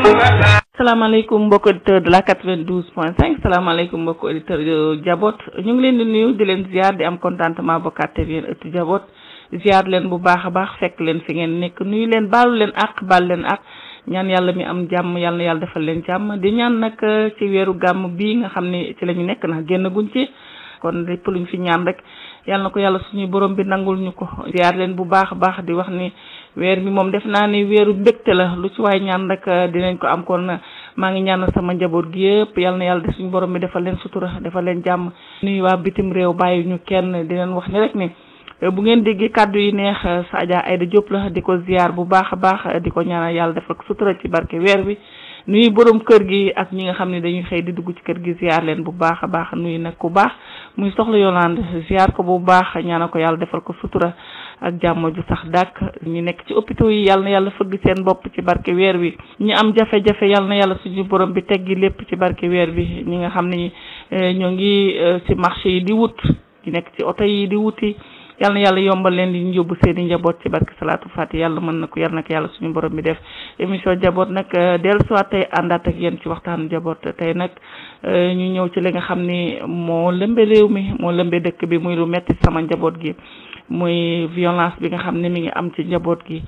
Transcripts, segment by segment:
salaamaaleykum mbokki auditeur de la 92.5 salaamaaleykum mbokki auditeur yu Jabot ñu ngi leen di nuyu di leen ziar di am contentement bokkaat ak yéen ëttu Jabot ziar leen bu baax a baax fekk leen fi ngeen nekk nuyu leen baalu leen ak baal leen ak ñaan yàlla mi am jàmm yàlla na yàlla defal leen jàmm di ñaan nag ci weeru gàmm bii nga xam ne ci la ñu nekk na génn guñ ci kon lépp luñ fi ñaan rek yàlla na ko yàlla suñuy borom bi nangul ñu ko ziar leen bu baax a baax di wax ni weer bi moom def naa ni weeru mbégte la lu ci waay ñaan rek dinañ ko am kon maa ngi ñaanal sama njaboot gi yëpp yàlla na yàlla def suñu borom bi defal leen sutura defal leen jàmm nuyu waa bitim réew bàyyi ñu kenn di leen wax ni rek ni bu ngeen déggee kàddu yi neex sa Adja Aïda Diop la di ko ziar bu baax a baax di ko ñaanal yàlla defal ko sutura ci barke weer bi nuyu borom kër gi ak ñi nga xam ne dañuy xëy di dugg ci kër gi ziar leen bu baax a baax nuyu nag ku baax muy soxla Yolande ziar ko bu baax ñaanal ko yàlla defal ko sutura ak jàmm ju sax dàkk ñu nekk ci hôpitaux yi yàlla na yàlla fëgg seen bopp ci barke weer bi ñu am jafe-jafe yàlla na yàlla suñu borom bi teggi lépp ci barke weer bi ñi nga xam ne ñoo ngi ci marché yi di wut ñu nekk ci oto yi di wuti yàlla na yàlla yombal leen di ñu yóbbu seen i njaboot ci barke salaatu fati yàlla mën na ko yàlla nag yàlla suñu borom bi def émission Jabot nag dellusiwaat tey àndaat ak yéen ci waxtaanu Jabot tey nag ñu ñëw ci li nga xam ni moo lëmbe réew mi moo lëmbe dëkk bi muy lu metti sama njaboot gi muy violence bi nga xam ne mi ngi am ci njaboot gi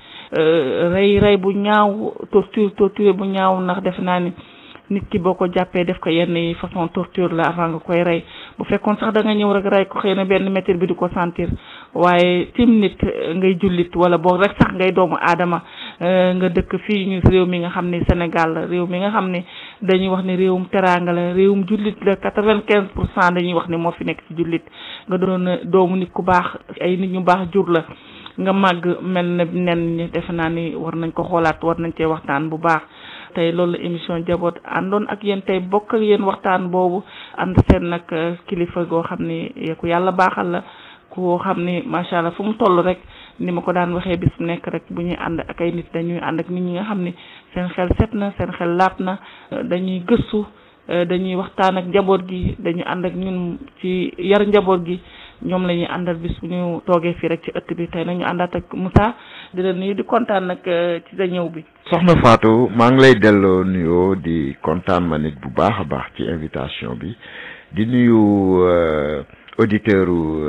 rey bu ñaaw torture bu ñaaw ndax def naa ni nit ki boo ko jàppee def ko yenn façon torture la avant nga koy rey bu fekkoon sax da nga ñëw rek rey ko xëy na benn métit bi di ko sentir waaye tim nit ngay jullit wala boog rek sax ngay doomu aadama nga dëkk fii ñu réew mi nga xam ne Sénégal la réew mi nga xam ne dañuy wax ne réewum teraanga la réewum jullit la 95% dañuy wax ne moo fi nekk ci jullit nga doon doomu nit ku baax ay nit ñu baax jur la nga màgg mel na nen ñi defe naa ni war nañ ko xoolaat war nañ cee waxtaan bu baax tey loolu la émission Jabot àndoon ak yéen tey bokk ak yéen waxtaan boobu ànd seen nag kilifa goo xam ni ku yàlla baaxal la koo xam ni macha allah fu mu toll rek ni ma ko daan waxee bis mu nekk rek bu ñuy ànd ak ay nit dañuy ànd ak nit ñi nga xam ni seen xel set na seen xel laap na dañuy gëstu dañuy waxtaan ak njaboot gi dañuy ànd ak ñun ci yar njaboot gi ñoom la ñuy àndal bis bu ñu toogee fii rek ci ëtt bi tey nañu àndaat ak Moussa di la nuyu di kontaan nag ci sa ñëw bi. soxna Fatou maa ngi lay delloo nuyoo di kontaan ma nit bu baax a baax ci invitation bi di nuyu auditeur u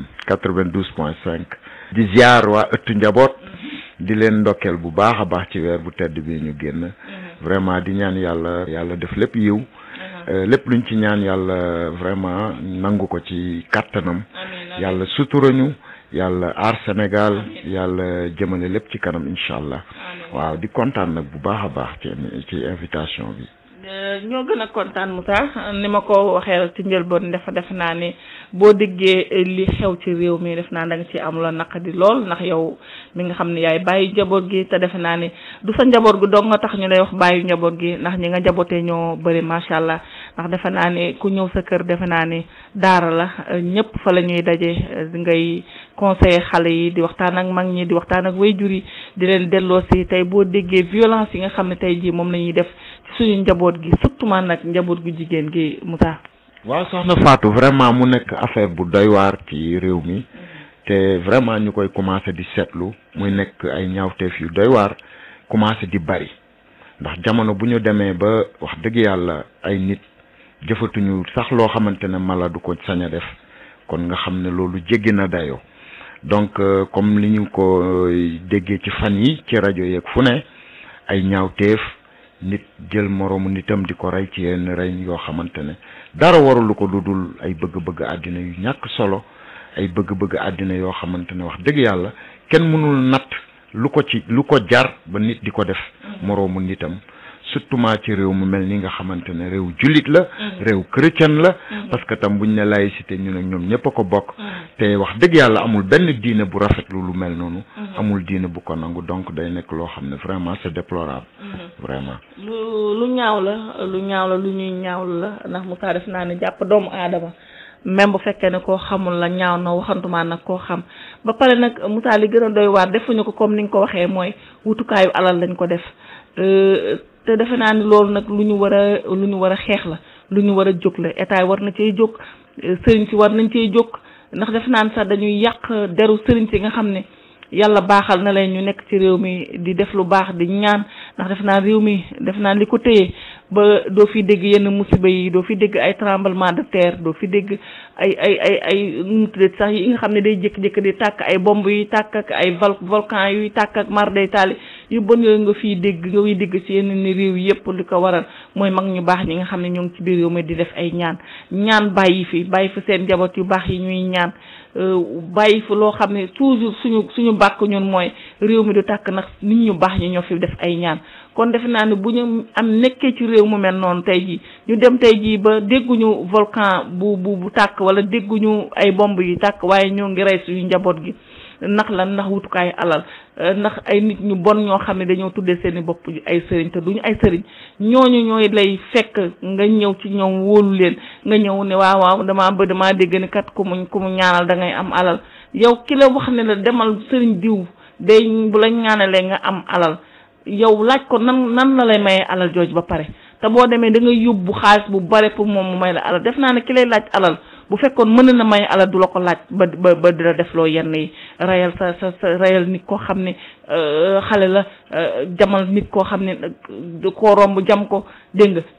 92.5 di ziar waa ëttu njaboot di leen ndokkeel bu baax a baax ci weer bu tedd bi ñu génn vraiment di ñaan yàlla def lépp yiw lépp luñ ci ñaan yàlla vraiment nangu ko ci kàttanam yàlla suturañu yàlla aar Sénégal yàlla jëmale lépp ci kanam incha allah waaw di kontaan nag bu baax a baax ci invitation bi. ñoo gën a kontaan Moussa ni ma ko waxee ci njëlboon def naa ni boo déggee li xew ci réew mi def naa da nga ci am la naqadi lool ndax yow mi nga xam ne yaay bàyyi njaboot gi te defe naa ni du sa njaboot gi dong nga tax ñu lay wax bàyyi njaboot gi ndax ñi nga njabootee ñoo bëri macha allah ndax defe naa ni ku ñëw sa kër defe naa ni daara la ñëpp fa la ñuy daje ngay conseiller xale yi di waxtaan ak mag ñi di waxtaan ak waajur yi di leen delloo si tey boo déggee violence yi nga xam ne tey jii moom la ñuy def ci suñu njaboot gi surtout man nag njaboot gu jigéen gi Moussa. waaw soxna Fatou vraiment mu nekk affaire bu doy waar ci réew mi te vraiment ñu koy commencé di seetlu muy nekk ay ñaawteef yu doy waar commencé di bari ndax jamono bu ñu demee ba wax dëgg yàlla ay nit jëfatuñu sax loo xamante ne mala du ko sañ a def kon nga xam ne loolu jéggi na dayoo donc comme li ñu ko déggee ci fan yi ci rajo yeeg fu ne ay ñaawteef nit jël moroomu nitam di ko rey ci yenn rey yoo xamante ne dara warulu ko lu dul ay bëgg-bëgg àddina yu ñàkk solo ay bëgg-bëgg àddina yoo xamante ne wax dëgg yàlla kenn mënul natt lu ko jar ba nit di ko def moroomu nitam surtout ci réew mu mel ni nga xamante ne réew jullit la réew chrétien la parce que tam buñ ne laïcité ñu ne ñoom ñëpp a ko bokk te wax dëgg yàlla amul benn diine bu rafetlu lu mel noonu amul diine bu ko nangu donc day nekk loo xam ne vraiment c'est déplorable vraiment lu ñaaw la lu ñuy ñaawlu la ndax Moussa def naa ne jàpp doomu aadama même bu fekkee ne koo xamul la ñaaw na waxantumaa nag koo xam ba pare nag Moussa li gën a doy waar defuñu ko comme ni nga ko waxee mooy wutukaayu alal lañ ko def te defe naa ni loolu nag lu ñu war a xeex la lu ñu war a jóg la état war na cee jóg sëriñ si war nañ cee jóg ndax defe naa ni sax dañuy yàq deru sëriñ si nga xam ne yàlla baaxal na leen ñu nekk ci réew mi di def lu baax di ñaan ndax def naa réew mi def naa li ko téye ba doo fi dégg yenn musiba yi doo fi dégg ay tremblement de terre doo fi dégg ay nu mu tuddee sax yi nga xam ne day jékki-jékki di tàkk ay bomb yuy tàkk ak ay volcan yuy tàkk ak mar day taali yu bon yooyu nga fiy dégg nga fiy dégg ci yenn ni réew yëpp li ko waral mooy mag ñu baax ñi nga xam ne ñoo ngi ci biir réew mi di def ay ñaan bàyyi fi seen njaboot yu baax yi ñuy ñaan bàyyi fi loo xam ne toujours suñu bàkk ñun mooy réew mi du tàkk ndax nit ñu baax ñi ñoo fi def ay ñaan kon defe naa ne bu ñu nekkee ci réew mu mel noonu tey jii ñu dem tey jii ba dégguñu volcan bu tàkk wala dégguñu ay bomb yi tàkk waaye ñoo ngi rey suñu njaboot gi ndax lan ndax wutukaay alal ndax ay nit ñu bon ñoo xam ne dañoo tuddee seeni bopp ay sëriñ te duñu ay sëriñ ñooñu ñooy lay fekk nga ñëw ci ñoom wóolu leen nga ñëw ne waaw damaa dégg ni kat ku mu ñaanal da ngay am alal yow ki la wax ne la demal sëriñ diw day bu la ñaanalee nga am alal yow laaj ko nan la lay mayee alal jooj ba pare te boo demee da ngay yóbbu xaalis bu bare pour moom mu may la alal def naa ne ki lay laaj alal bu fekkoon mën na may alal du la ko laaj ba di la def loo yenn yi rayal sa rayal nit koo xam ne xale la jamal nit koo xam ne koo romb jam ko dégg nga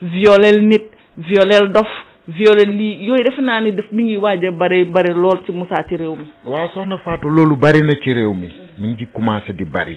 violel dof violel lii yooyu defe naa ne mi ngi waaj a bare lool ci Moussa ci réew mi. waaw soxna Fatou loolu bari na ci réew mi ngi ci commencé di bari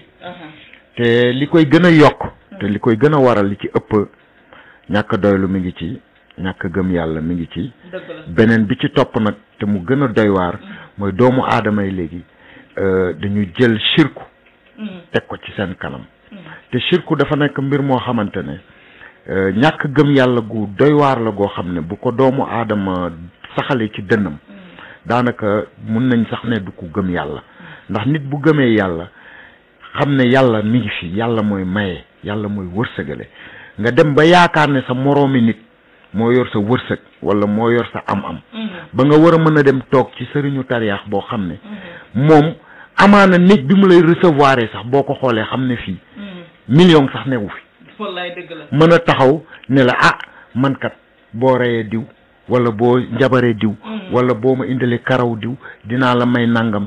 te li koy gën a yokk te li koy gën a waral li ci ëpp ñàkk doylu mi ngi ci ñàkk gëm yàlla mi ngi ci beneen bi ci topp nag te mu gën a doy waar mooy doomu aadama yi léegi dañu jël shirku teg ko ci seen kanam te shirku dafa nekk mbir moo xamante ne ñàkk gëm yàlla gu doy waar la goo xam ne bu ko doomu aadama saxalee ci dënnam daanaka mun nañ sax ne du ko gëm yàlla ndax nit bu gëmee yàlla xam ne yàlla mi ngi fi yàlla mooy maye yàlla mooy wërsëgale nga dem ba yaakaar ne sa moroomi nit moo yor sa wërsëg wala moo yor sa am-am ba nga war a mën a dem toog ci sëriñu tariyaax boo xam ne moom amaana nit bi mu lay recevoir sax boo ko xoolee xam ne fii million sax newu fi wallaay dëgg la mën a taxaw ne la man kat boo reyee diw wala boo njabaree diw wala boo ma indilee karaw diw dinaa la may nangam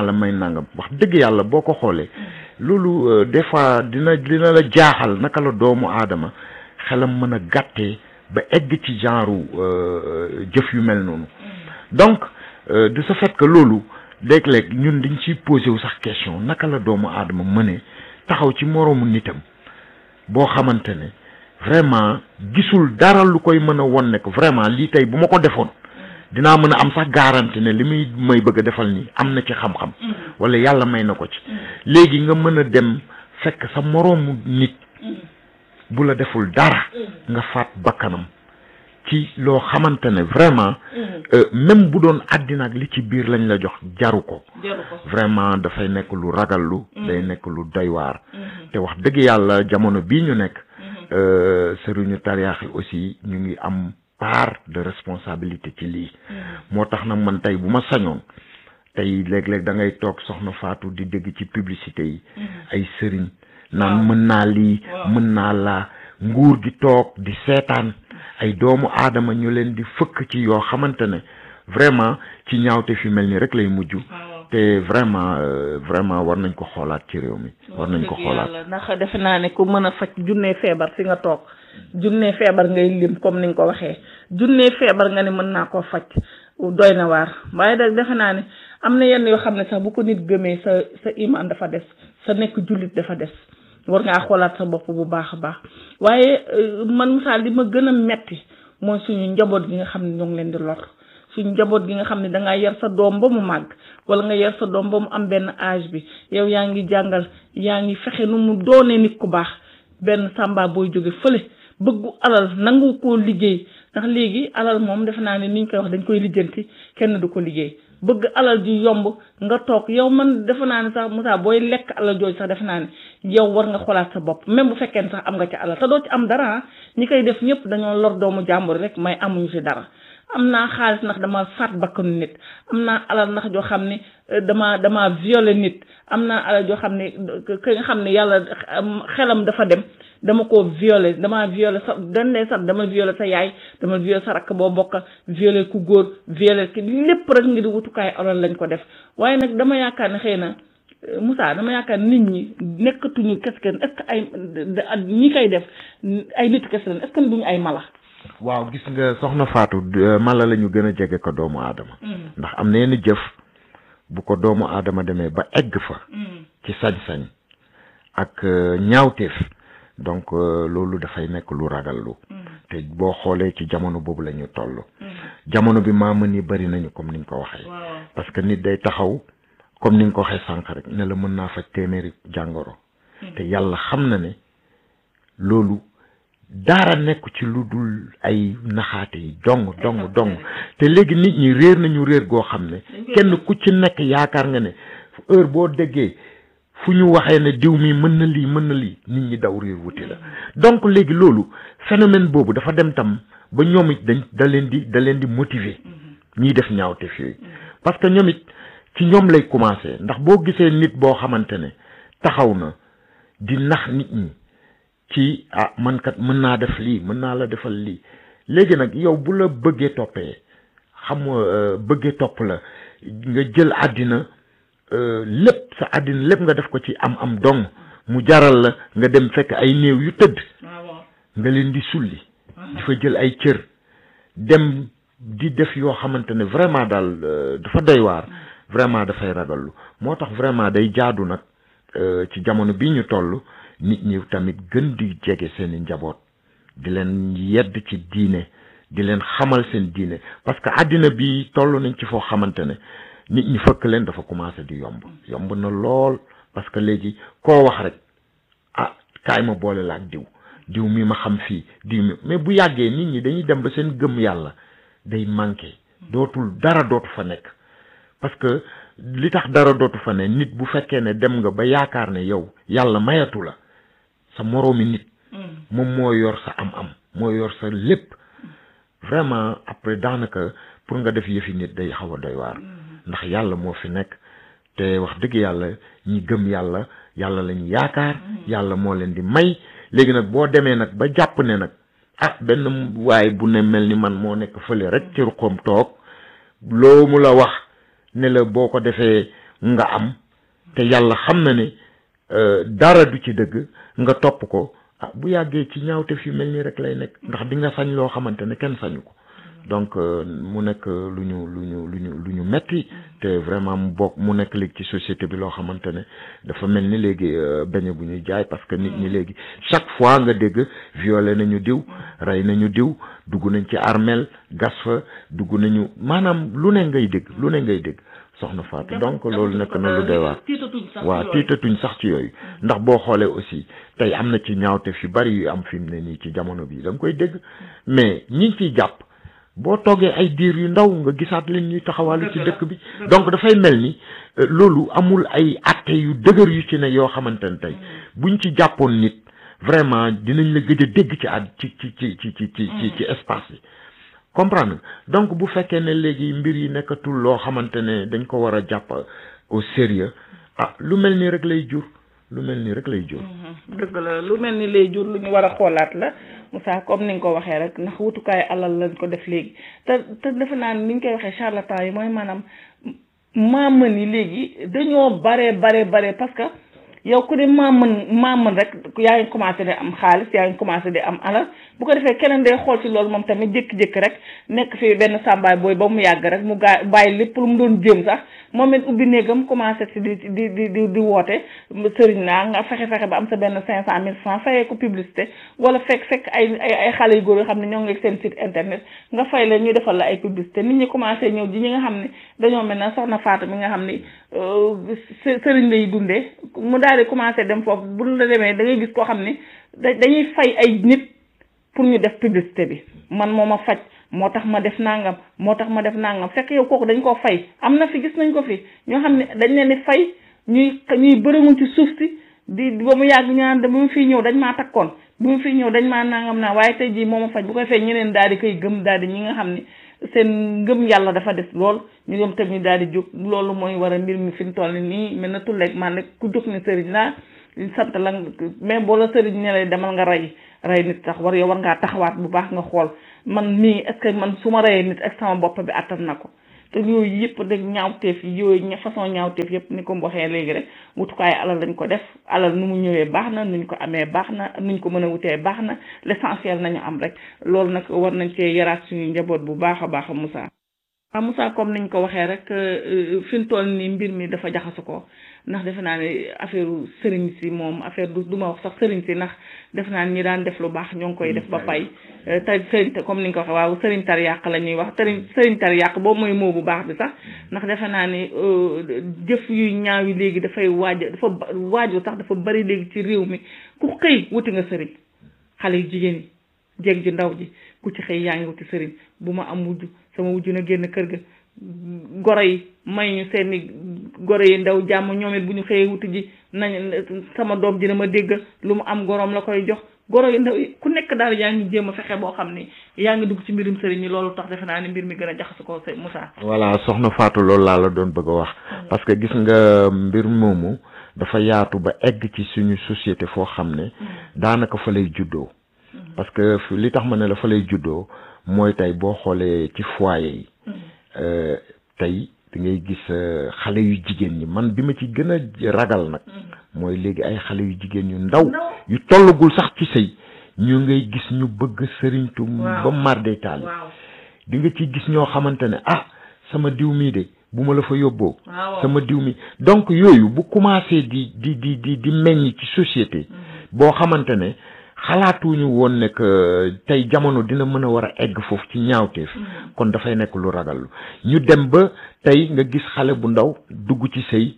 wax dëgg yàlla boo ko xoolee loolu des fois dina la jaaxal naka la doomu aadama xelam mën a gàttee ba egg ci genre jëf yu mel noonu donc de ce fait que loolu léeg-léeg ñun dañ ciy posé wu sax question naka la doomu aadama mëne taxaw ci moroomu nitam boo xamante ne vraiment gisul dara lu koy mën a won ne que vraiment lii tey bu ma ko defoon dinaa mën a am sax garantie ne li may bëgg a defal nii am na ci xam-xam wala yàlla may na ko ci léegi nga mën a dem fekk sa moroomu nit bu la deful dara nga faat bakkanam ci loo xamante ne vraiment même bu doon àddina ak li ci biir lañ la jox jaru ko vraiment dafay nekk lu ragallu day nekk lu doy waar te wax dëgg yàlla jamono bii ñu nekk sëriñu tariyaax yi aussi ñu ngi am part de responsabilité ci lii moo tax nag man tey bu ma sañoon tey léeg-léeg da ngay toog soxna Fatou di dégg ci publicité yi ay sëriñ naan mën naa lii mën naa laa nguur gi toog di seetaan ay doomu aadama ñu leen di fëkk ci yoo xamante ne vraiment ci ñaawte fi mel ni rek lay mujj te vraiment war nañ ko xoolaat ci réew mi war nañ ko xoolaat ndax defe naa ne ku mën a faj junnee feebar fi nga toog junnee feebar ngay lim comme ni nga ko waxee junnee feebar nga ne mën naa koo faj doy na waar waaye nag defe naa ne am na yenn yoo xam ne sax bu ko nit gëmee sa iman dafa des sa nekk jullit dafa des war ngaa xoolaat sa bopp bu baax a baax waaye man Moussa li ma gën a metti mooy suñu njaboot gi nga xam ne ñoo ngi leen di lor suñu njaboot gi nga xam ne dangaa yar sa doom ba mu màgg wala nga yar sa doom ba mu am benn âge bi yow yaa ngi jàngal yaa ngi fexe nu mu doonee nit ku baax benn sàmba booy jóge fële bëggu alal nangu koo liggéey ndax léegi alal moom defe naa ne ni ñu koy wax dañ koy lijjanti kenn du ko liggéey bëgg alal ji yomb nga toog yow man defe naa ne sax Moussa booy lekk alal jooju sax defe naa ne yow war nga xoolaat sa bopp même bu fekkee ne sax am nga ci alal te doo ci am dara ñi koy def ñëpp dañoo lor doomu jàmbur rek may amuñu ci dara am naa xaalis ndax dama faat bakkanu nit am naa alal ndax joo xam ne dama violé nit am naa alal joo xam ne ki nga xam ne yàlla xelam dafa dem dama ko violé dama violé sa dañ ne sax dama violé sa yaay dama violé sa rakk boo bokk violé ku góor violé ki lépp rek ngir wutukaay alal lañ ko def waaye nag dama yaakaar ne xëy na Moussa dama yaakaar nit ñi nekkatuñu kese est-ce que ay ñi koy def ay nit kese est-ce que duñu ay mala. waaw gis nga soxna Fatou mala la ñu gën a jege ko doomu aadama. ndax am na yenn jëf bu ko doomu aadama demee ba egg fa. ci sañ-sañ ak ñaawteef donc loolu dafay nekk lu ragallu. te boo xoolee ci jamono boobu la ñu toll. jamono bi maamën yi bari nañu comme ni nga ko waxee. parce que nit day taxaw comme ni nga ko waxee sànq rek ne la mën naa faj téeméeri jàngoro. te yàlla xam na ne loolu dara nekk ci lu dul ay naxaate yi dong te léegi nit ñi réer nañu réer goo xam ne kenn ku ci nekk yaakaar nga ne heure boo déggee fu ñu waxee ne diw mi mën na lii nit ñi daw réer wuti la donc léegi loolu phénomène boobu dafa dem tam ba ñoom it da leen di motiver ñiy def ñaawteef yooyu parce que ñoom it ci ñoom lay commencer ndax boo gisee nit boo xamante ne taxaw na di nax nit ñi ci man kat mën naa def lii mën naa la defal lii léegi nag yow bu la bëggee toppee xam nga bëggee topp la nga jël àddina lépp sa àddina lépp nga def ko ci am dong mu jaral la nga dem fekk ay néew yu tëdd nga leen di sulli di fa jël ay cër dem di def yoo xamante ne vraiment daal dafa doy waar vraiment dafay ragallu moo tax vraiment day jaadu nag ci jamono bi ñu toll nit ñi tamit gën di jege seeni njaboot di leen yedd ci diine di leen xamal seen diine parce que àddina bi toll nañ ci foo xamante ne nit ñi fëkk leen dafa commencé di yomb na lool parce que léegi koo wax rek kaay ma boole la ak diw mi ma xam fii diw mi mais bu yàggee nit ñi dañuy dem ba seen gëm yàlla day manqué dara dootu fa nekk parce que li tax dara dootu fa ne nit bu fekkee ne dem nga ba yaakaar ne yow yàlla mayatu la sa moroomi nit moom moo yor sa am moo yor sa lépp vraiment après daanaka pour nga def yëfi nit day xaw a doy waar ndax yàlla moo fi nekk te wax dëgg yàlla ñi gëm yàlla la ñu yaakaar yàlla moo leen di may léegi nag boo demee nag ba jàpp ne nag benn waay bu ne mel ni man moo nekk fële rek ci ruqam toog loo mu la wax ne la boo ko defee nga am te yàlla xam na ne dara du ci dëgg nga topp ko bu yàggee ci ñaawte fi mel ni rek lay nekk ndax di nga sañ loo xamante ne kenn sañu ko donc mu nekk lu ñu metti te vraiment mu nekk léegi ci société bi loo xamante ne dafa mel ni léegi beñe bu ñuy jaay parce que nit ñi léegi chaque fois nga dégg violé nañu diw rey nañu diw dugg nañ ci armeel gas fa dugg nañu maanaam lu ne ngay dégg soxna Fatou donc loolu nekk na lu doy waar tiitatuñ sax ci yooyu ndax boo xoolee aussi tey am na ci ñaawte fi bari yu am fi mu ne nii ci jamono bi da nga koy dégg mais ñi ciy jàpp boo toogee ay diir yu ndaw nga gisaat leen ñuy taxawaalu ci dëkk bi donc dafay mel ni loolu amul ay atte yu dëgër yu ci ne yoo xamante ne tey buñ ci jàppoon nit vraiment dinañ la gëj a dégg ci espace bi comprendre donc bu fekkee ne léegi mbir yi nekkatul loo xamante ne dañ ko war a jàpp au sérieux lu mel ni rek lay jur dëgg la lu mel ni lay jur lu ñu war a xoolaat la Moussa comme ni nga ko waxee rek ndax wutukaay alal lañ ko def léegi te defe naa ni ñu koy waxee charlatan yi mooy maanaam maamën yi léegi dañoo bare parce que yow ku ne maamën rek yaa ngi commencé di am xaalis yaa ngi commencé di am alal bu ko defee keneen day xool ci loolu moom tamit jékki-jékki rek nekk fi benn sàmbaay booy ba mu yàgg rek mu bàyyi lépp lu mu doon jéem sax moom it ubbi néegam commencé ci di woote sëriñ naa nga fexe ba am sa benn 500 000 francs fayee ko publicité wala fekk ay xale yu góor yoo xam ne ñoo ngi seen site internet nga fay la ñuy defal la ay publicité nit ñi commencé ñëw ji ñi nga xam ne dañoo mel na soxna Fatou mi nga xam ni sëriñ lay dundee mu daal di commencé dem foofu bu la demee da ngay gis koo xam ni dañuy fay ay nit pour ñu def publicité bi man moo ma faj moo tax ma def nangam fekk yow kooku dañ koo fay am na fi gis nañ ko fi ñoo xam ne dañ leen di fay ñuy bërëmu ci suuf si di ba mu yàgg ñaan ba mu fiy ñëw dañ maa takkoon ba mu fiy ñëw dañ maa nangam naa waaye tey jii moo ma faj bu koy fay ñeneen daal di koy gëm daal di ñi nga xam ne seen ngëm yàlla dafa des lool ñu gëm tamit daal di jóg loolu mooy war a mbir mi fi mu toll nii mel na tulleeg man rek ku jóg ne sëriñ laa sant la mais boo la sëriñ ne lay demal nga rey nit sax war ngaa taxawaat bu baax nga xool man mii est-ce que man su ma reyee nit ak sama bopp bi attan na ko te yooyu yëpp rek ñaawteef yi yooyu façon ñaawteef yëpp ni ko waxee léegi rek wutukaay alal lañ ko def alal nu mu ñëwee baax na nuñ ko amee baax na nuñ ko mën a wutee baax na l'essentiel nañu am rek loolu nag war nañ cee yaraat suñu njaboot bu baax a baax Moussa. waaw Moussa comme niñ ko waxee rek fi mu toll nii mbir mi dafa jaxasu ko ndax defe naa ne affaire sëriñ si moom affaire du ma wax sax sëriñ si ndax defe naa ñi daan def lu baax ñoo ngi koy def ba pay te sëriñ comme ni nga ko waxee waaw sëriñ tar yàq la ñuy wax sëriñ tar yàq boobu mooy moo bu baax bi sax ndax defe naa ne jëf yu ñaaw yi léegi dafay waaju sax dafa bari léegi ci réew mi ku xëy wuti nga sëriñ xale yu jigéen yi jeeg ji ndaw ji ku ci xëy yaa ngi wuti sëriñ bu ma am wujj sama wujj na génn kër ga goro yi may ñu seeni goro yi ndaw jàmm ñoom it bu ñu xëyee wuti ji nañ sama doom dina ma dégg lu mu am goroom la koy jox goro yi ndaw ku nekk daal yaa ngi jéem a fexe boo xam ni yaa ngi dugg ci mbirum sëriñ ñi loolu tax defe naa ni mbir mi gën a jaxasu ko Moussa. voilà soxna Fatou loolu laa la doon bëgg a wax parce que gis nga mbir moomu dafa yaatu ba egg ci suñu société foo xam ne daanaka fa lay juddoo parce que li tax ma ne la fa lay juddoo mooy tey boo xoolee ci foyer yi tey da ngay gis xale yu jigéen ñi man bi ma ci gën a ragal nag mooy léegi ay xale yu jigéen yu ndaw yu tollagul sax ci sëy ñu ngay gis ñu bëgg sëriñtu ba marde taali di nga ci gis ñoo xamante ne sama diw mii de bu ma la fa yóbboo sama diw mi donc yooyu bu commencé di meññ ci société boo xamante ne xalaatuñu woon ne que tey jamono dina mën a war a egg foofu ci ñaawteef kon dafay nekk lu ragal ñu dem ba tey nga gis xale bu ndaw dugg ci sëy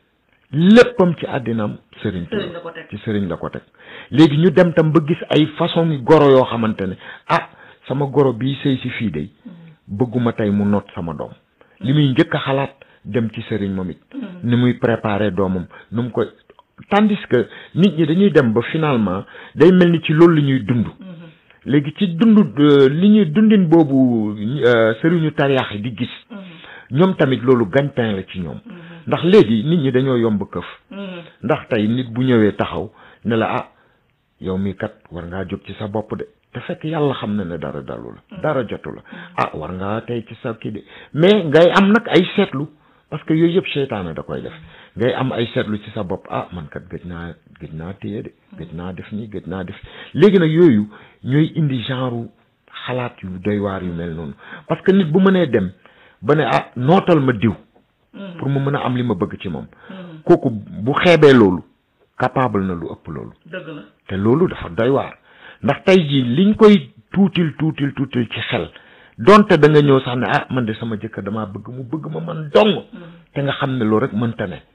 léppam ci àddinaam sëriñ ci sëriñ la ko teg léegi ñu dem tam ba gis ay façon yi goro yoo xamante ne sama goro bii sëy si fii day bëgguma tey mu noot sama doom li muy njëkk a xalaat dem ci sëriñ moom it ni muy préparer doomam nu mu koy tandis que nit ñi dañuy dem ba finalement day mel ni ci loolu la ñuy dund léegi ci dund li ñuy dundin boobu sëriñu tariyaax yi di gis ñoom tamit loolu gagne-pain la ci ñoom ndax léegi nit ñi dañoo yomb këf ndax tey nit bu ñëwee taxaw ne la yow mii kat war ngaa jóg ci sa bopp de te fekk yàlla xam na ne dara dalu la dara jotu la war ngaa tey ci sa kii de mais ngay am nag ay seetlu parce que yooyu yëpp seytaane da koy def ngay am ay seetlu ci sa bopp man kat gëj naa téye de gëj naa def nii gëj naa def léegi nag yooyu ñooy indi genre xalaat yu doy waar yu mel noonu parce que nit bu mënee dem ba ne nootal ma diw pour mu mën a am li ma bëgg ci moom kooku bu xeebee loolu capable na lu ëpp loolu dëgg la te loolu dafa doy waar ndax tey jii liñ koy tuutil ci xel donte da nga ñëw sax ne man de sama jëkkër damaa bëgg mu bëgg ma man dong te nga xam ne loolu rek mënta ne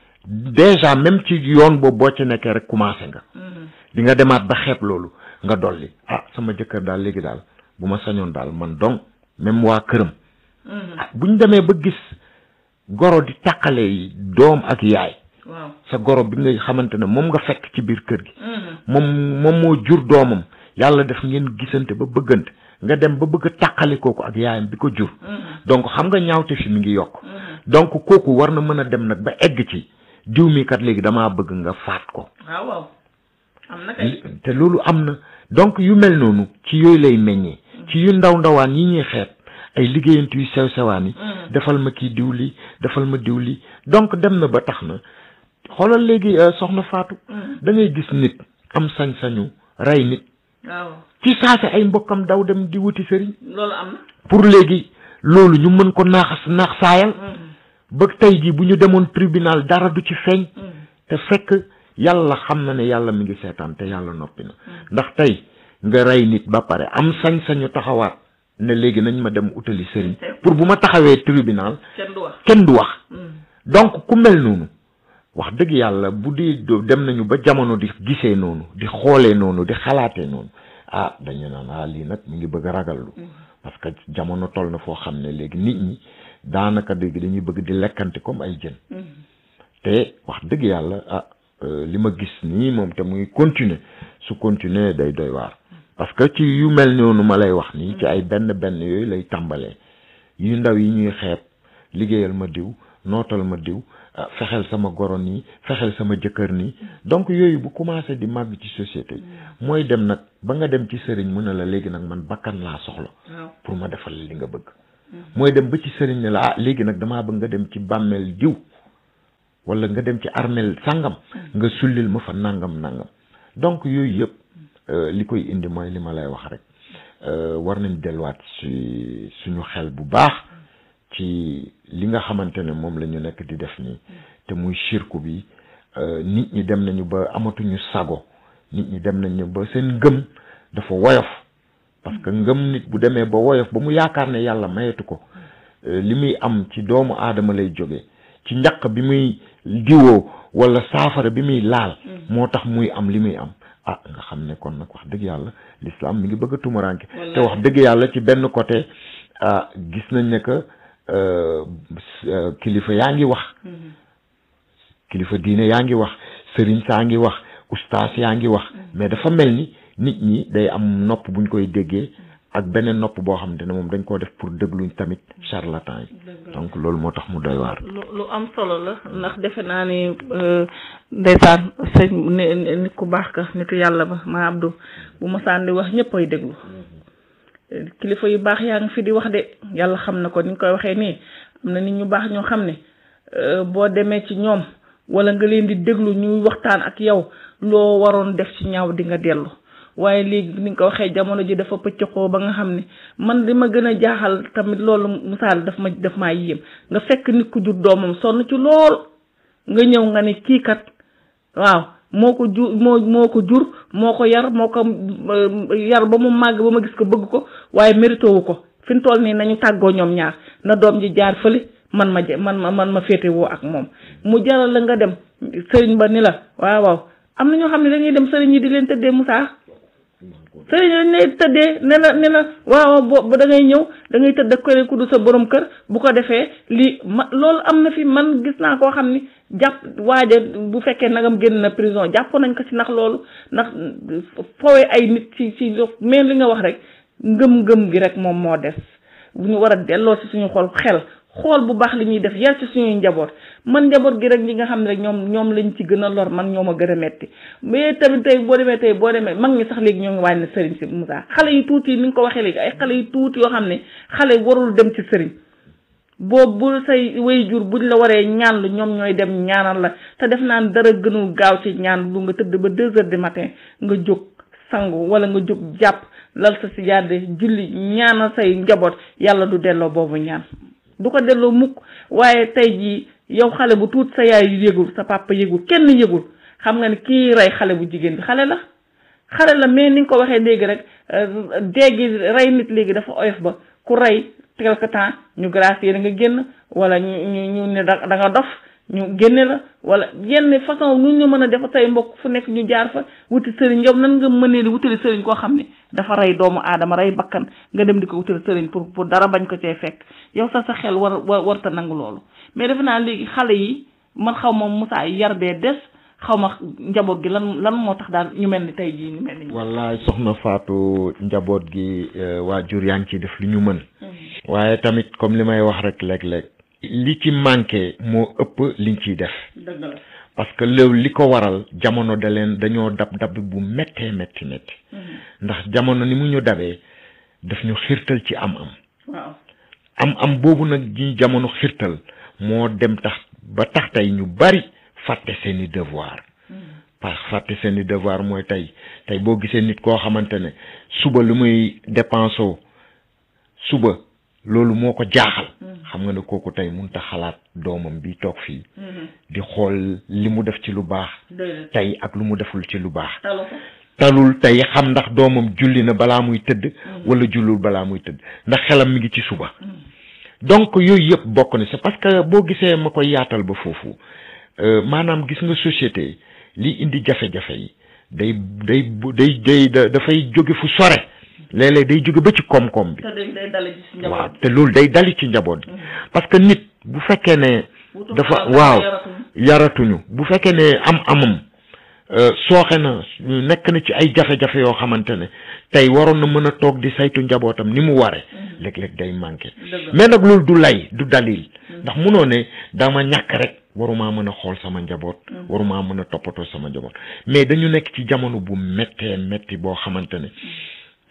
déjà même ci yoon boobu boo ci nekkee rek commencé nga di nga demaat ba xeeb loolu nga dolli sama jëkkër daal léegi daal bu ma sañoon daal man dong même waa këram buñ demee ba gis goro di tàqale yi doom ak yaay sa goro bi nga xamante ne moom nga fekk ci biir kër gi moom moo jur doomam yàlla def ngeen gisante ba bëggante nga dem ba bëgg a tàqali kooku ak yaayam bi ko jur donc xam nga ñaawte fi mi ngi yokk donc kooku war na mën a dem nag ba egg ci diw mi kat léegi damaa bëgg nga faat ko waaw am na kay te loolu am na donc yu mel noonu ci yooyu lay meññee ci yu ndawaan yi ñuy xeet ay liggéeyantu yu sewaan yi defal ma kii diw li defal ma diw li donc dem na ba tax na xoolal léegi soxna Fatou da ngay gis nit am sañ-sañu rey nit ci saase ay mbokkam daw dem di wuti sëriñ loolu am na pour léegi loolu ñu mën ko naax saayal ba tey jii bu ñu demoon tribunal dara du ci feeñ te fekk yàlla xam na ne yàlla mi ngi seetaan te yàlla noppi na ndax tey nga rey nit ba pare am sañ-sañu taxawaat ne léegi nañ ma dem utali sëriñ pour bu ma taxawee tribunal kenn du wax donc ku mel noonu wax dëgg yàlla bu di dem nañu ba jamono di gisee noonu di xoolee noonu di xalaatee noonu dañu naan lii nag mu ngi bëgg a ragallu parce que jamono toll na foo xam ne léegi nit ñi daanaka léegi dañuy bëgg di lekkante comme ay jën te wax dëgg yàlla li ma gis nii moom te muy continuer su continuer day doy waar parce que ci yu mel noonu ma lay wax nii ci ay benn yooyu lay tàmbalee yu ndaw yi ñuy xeeb liggéeyal ma diw nootal ma diw fexeel sama goro nii fexeel sama jëkkër nii donc yooyu bu commencé di màgg ci société mooy dem nag ba nga dem ci sëriñ mu ne la léegi nag man bakkan laa soxla pour ma defal li nga bëgg mooy dem ba ci sëriñ ne la léegi nag damaa bëgg nga dem ci bàmmeel diw wala nga dem ci armeel sàngam nga sullil ma fa nangam donc yooyu yëpp li koy indi mooy li ma lay wax rek war nañ delluwaat ci suñu xel bu baax ci li nga xamante ne moom la ñu nekk di def nii te muy shirku bi nit ñi dem nañu ba amatuñu sago nit ñi dem nañu ba seen ngëm dafa woyof parce que ngëm nit bu demee ba woyof ba mu yaakaar ne yàlla mayetu ko li muy am ci doomu aadama lay jóge ci njaq bi muy diwoo wala saafara bi muy laal moo tax muy am li muy am nga xam ne kon nag wax dëgg yàlla l'islam mi ngi bëgg a tumuraanke te wax dëgg yàlla ci benn côté gis nañ ne que kilifa yaa ngi wax kilifa diine yaa ngi wax sëriñ saa ngi wax ustaas yaa ngi wax mais dafa mel ni nit ñi day am nopp buñ koy déggee ak beneen nopp boo xamante ne moom dañ koo def pour dégluñ tamit charlatan yi donc loolu moo tax mu doy waar. lu am solo la ndax defe naa ni ndeysaan sëñ nit ku baax ka nitu yàlla ba ma Abdou bu masaan di wax ñëpp ay déglu kilifa yu baax yaa ngi fi di wax de yàlla xam na ko ni nga koy waxee nii am na nit ñu baax ñoo xam ne boo demee ci ñoom wala nga leen di déglu ñuy waxtaan ak yow loo waroon def ci ñaaw di nga dellu. waaye léegi ni nga ko waxee jamono ji dafa pëccëxoo ba nga xam ne man li ma gën a jaaxal tamit loolu misaal daf maa yéem nga fekk nit ku jur doomam sonn ci lool nga ñëw nga ne kii kat waaw moo ko jur moo ko yar yar ba mu màgg ba ma gis ko bëgg ko waaye mérito wu ko fi mu toll nii nañu tàggoo ñoom ñaar na doom ji jaar fële man ma féete woo ak moom mu jaral la nga dem sëriñ ba ni la waaw am na ñoo xam ne dañuy dem sëriñ yi di leen tëddee Moussa sëriñ dañ lay tëddee ne la waaw bo da ngay ñëw da ngay tëdd ko ku du sa borom kër bu ko defee loolu am na fi man gis naa koo xam ni jàpp waaja bu fekkee nagam génn na prison jàpp nañ ko ci ndax loolu ndax fowee ay nit ci mais li nga wax rek ngëm-ngëm gi rek moom moo des bu ñu war a delloo ci suñu xool bu baax li ñuy def yar ci suñuy njaboot man njaboot gi rek ñi nga xam ne rek ñoom lañ ci gën a lor man ñoo ma gën a metti mais tamit boo demee mag ñi sax léegi ñoo ngi wàññi sëriñ si Moussa xale yu tuuti ni nga ko waxee léegi ay xale yu tuuti yoo xam ne xale warul dem ci sëriñ boobu bu say waajur buñ la waree ñaan lu ñoom ñooy dem ñaanal la te def naan dara gënul gaaw ci ñaan lu nga tëdd ba 2 heures du matin nga jóg sangu wala nga jóg jàpp lal sa si jàdde julli ñaanal say njaboot yàlla du delloo boobu ñaan du ko delloo mukk waaye tey jii yow xale bu tuut sa yaay yëgul sa papa yëgul kenn yëgul xam nga ne kii rey xale bu jigéen bi xale la mais ni nga ko waxee léegi rek déggi rey nit léegi dafa oyof ba ku rey quelque temps ñu gracier da nga génn wala ñu ne da nga dof ñu génne la wala yenn façon nu ñu mën a def say mbokk fu nekk ñu jaar fa wuti sëriñ yow nan nga mënee di wutali sëriñ koo xam ne dafa rey doomu aadama rey bakkan nga dem di ko wutali sëriñ pour dara bañ ko cee fekk yow sa xel warta nangu loolu mais defe naa léegi xale yi man xaw ma Moussa yar bee des xaw ma njaboot gi lan moo tax daal ñu mel ni tey jii ñu mel ni wallaay soxna Fatou njaboot gi waajur yaa ngi ciy def li ñu mën waaye tamit comme li may wax rek léeg-léeg li ci manqué moo ëpp liñ ciy def parce que loolu li ko waral jamono dañoo dab bu méttee métti ndax jamono ni mu ñu dabee daf ñu xirtal ci am boobu nag ñi jamono xirtal moo dem tax tey ñu bari fàtte seeni devoir fàtte seeni devoir mooy tey boo gisee nit koo xamante ne suba lu muy dépensé suba loolu moo ko jaaxal xam nga ne kooku tey mënut a xalaat doomam bi toog fii di xool li mu def ci lu baax tey ak lu mu deful ci lu baax talul tey xam ndax doomam julli na balaa muy tëdd wala jullul balaa muy tëdd ndax xelam mi ngi ci suba donc yooyu yëpp bokk na c'est parce que boo gisee ma koy yaatal ba foofu maanaam gis nga société li indi jafe-jafe yi dafay jóge fu sore léeg-léeg day jóge ba ci koom-koom bi waaw te loolu day dali ci njaboot bi parce que nit bu fekkee ne dafa yaratuñu bu fekkee ne amam sooxe na nekk na ci ay jafe-jafe yoo xamante ne tey waroon na mën a toog di saytu njabootam ni mu ware léeg-léeg day manqué mais nag loolu du lay du dalil ndax munoo ne dama ñàkk rek warumaa mën a xool sama njaboot warumaa mën a toppatoo sama njaboot mais dañu nekk ci jamono bu méttee métti boo xamante ne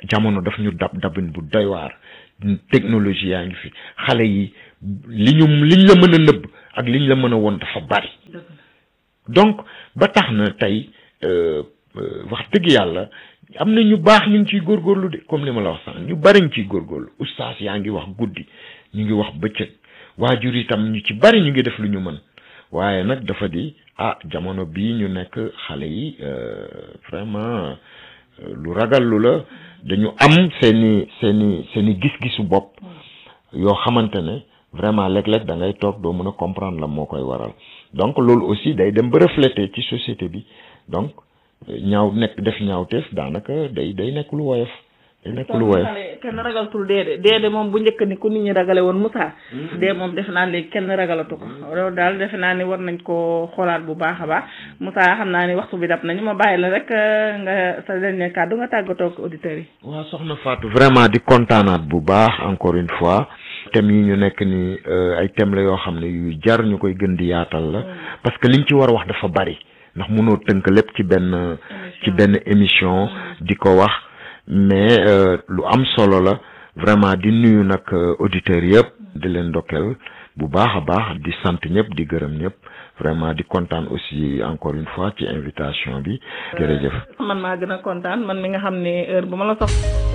jamono daf ñu dabin bu doy waar technologie yaa ngi fi xale yi liñ la mën a nëbb ak liñ la mën a woon dafa bari donc ba tax na tey wax dëgg yàlla am na ñu baax ñu ngi ciy góorgóorlu de comme li ma la wax sax ñu bari ñu ciy góorgóorlu oustaz yaa ngi wax guddi ñu ngi wax bëccëg waajur itam ñu ci bari ñu ngi def lu ñu mën waaye nag dafa di jamono bii ñu nekk xale yi vraiment lu ragal lu la dañu am seeni gis-gisu bopp yoo xamante ne vraiment léeg-léeg da ngay toog doo mën a comprendre la moo koy waral donc loolu aussi day dem ba refléter ci société bi donc def ñaawteef daanaka day nekk lu woyof kenn ragaltul dee moom bu njëkk ni ku nit ñi ragale woon Moussa dee moom defe naa léegi kenn ragalatu ko loolu daal defe naa ni war nañ ko xoolaat bu baax a baax Moussa xam naa ni waxtu bi dab nañu ma bàyyi la rek nga sa dernier kàddu nga tàggatoo ak auditeurs yi. waaw soxna Fatou vraiment di kontaanaat bu baax encore une fois thèmes yi ñu nekk ni ay thèmes la yoo xam ne yu jar ñu koy gën di yaatal la parce que liñ ci war a wax dafa bari ndax mënoo tënk lépp ci benn émission di ko wax mais lu am solo la vraiment di nuyu nag auditeurs yëpp di leen ndokkeel bu baax a baax di sant ñëpp di gërëm ñëpp vraiment di kontaan aussi encore une fois ci invitation bi jërëjëf. man maa gën a kontaan man mi nga xam ne heure bu ma la sox